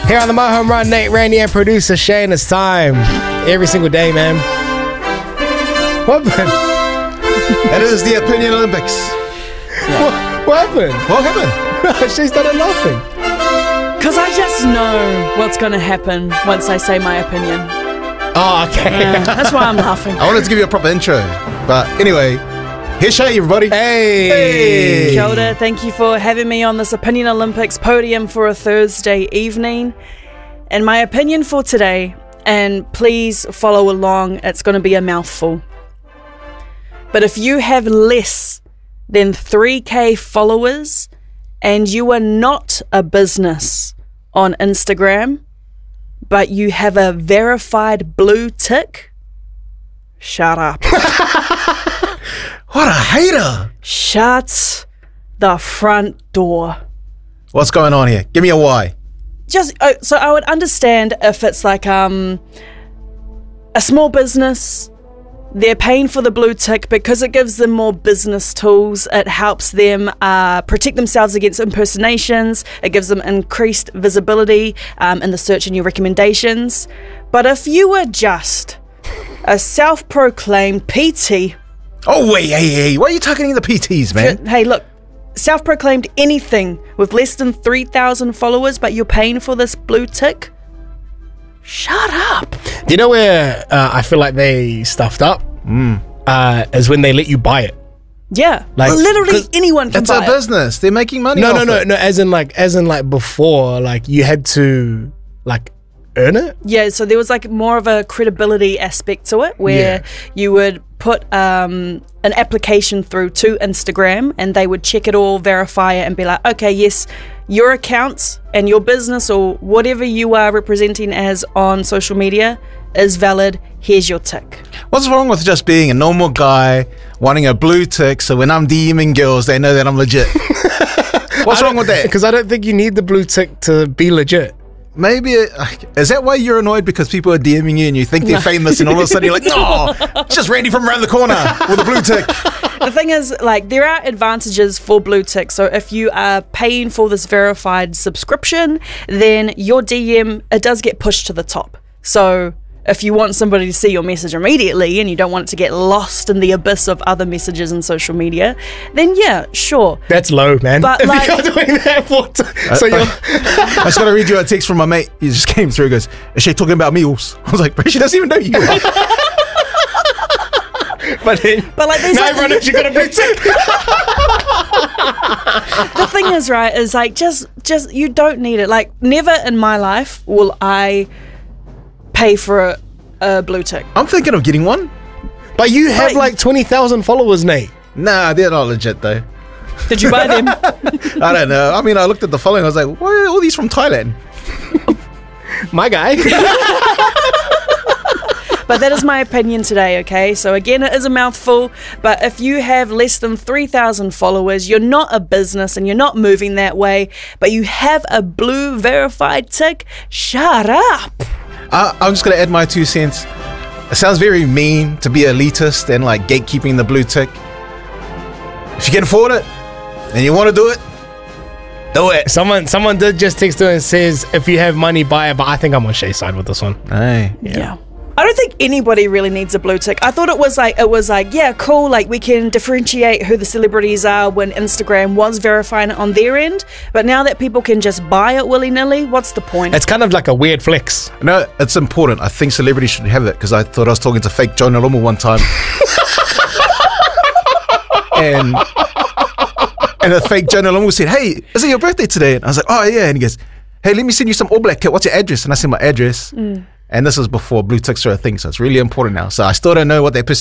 Here on the My Home Run, Nate, Randy, and producer Shane. It's time every single day, man. What happened? It is the Opinion Olympics. What happened? What happened? She started laughing. Because I just know what's going to happen once I say my opinion. Oh, okay. That's why I'm laughing. I wanted to give you a proper intro, but anyway, here's Shay, everybody. Hey. Kia ora, thank you for having me on this Opinion Olympics podium for a Thursday evening. And my opinion for today, and please follow along, it's going to be a mouthful. But if you have less than 3K followers and you are not a business on Instagram, but you have a verified blue tick, shut up. What a hater. Shut the front door. What's going on here? Give me a why. So I would understand if it's like a small business, they're paying for the blue tick because it gives them more business tools. It helps them protect themselves against impersonations. It gives them increased visibility in the search and your recommendations. But if you were just a self-proclaimed PT... Oh, wait, hey, why are you targeting the PTs, man? Hey, look, self-proclaimed anything with less than 3,000 followers, but you're paying for this blue tick? Shut up. Do you know where I feel like they stuffed up? Is when they let you buy it. Yeah, Like, literally anyone can It's buy a business. They're making money No, off it. as in like before, like you had to like earn it. Yeah, so there was like more of a credibility aspect to it where you would put an application through to Instagram and they would check it all, verify it and be like, okay, yes, your accounts and your business or whatever you are representing as on social media is valid. Here's your tick. What's wrong with just being a normal guy wanting a blue tick so when I'm DMing girls, they know that I'm legit? What's wrong with that? Because I don't think you need the blue tick to be legit. Maybe, is that why you're annoyed because people are DMing you and you think they're famous and all of a sudden you're like, no, it's just Randy from around the corner with a blue tick. The thing is, like, there are advantages for blue tick. So if you are paying for this verified subscription, then your DM, it does get pushed to the top. So if you want somebody to see your message immediately and you don't want it to get lost in the abyss of other messages in social media, then yeah, sure. That's low, man. But if like, you're doing that so you're I just got to read you a text from my mate. He just came through and goes, is she talking about meals? I was like, bro, she doesn't even know you. but like these now everyone knows you got a blue tick. the thing is, right, is like just you don't need it. Like, never in my life will I pay for a blue tick. I'm thinking of getting one. But you have But- like 20,000 followers, Nate. Nah, they're not legit though. Did you buy them? I don't know. I mean, I looked at the following. I was like, why are all these from Thailand? My guy. But that is my opinion today, okay? So again, it is a mouthful, but if you have less than 3,000 followers, you're not a business and you're not moving that way, but you have a blue verified tick, shut up. I'm just going to add my 2 cents. It sounds very mean to be elitist and like gatekeeping the blue tick. If you can afford it and you want to do it, do it. Someone did just text her and says, if you have money, buy it. But I think I'm on Shay's side with this one. Hey. Yeah. I don't think anybody really needs a blue tick. I thought it was like, yeah, cool, like we can differentiate who the celebrities are when Instagram was verifying it on their end. But now that people can just buy it willy-nilly, what's the point? It's kind of like a weird flex. No, it's important. I think celebrities should have it because I thought I was talking to fake Jonah Lomu one time. and the fake Jonah Lomu said, hey, is it your birthday today? And I was like, oh yeah. And he goes, hey, let me send you some All Black kit. What's your address? And I sent my address. And this was before blue ticks were a thing. So it's really important now. So I still don't know what that person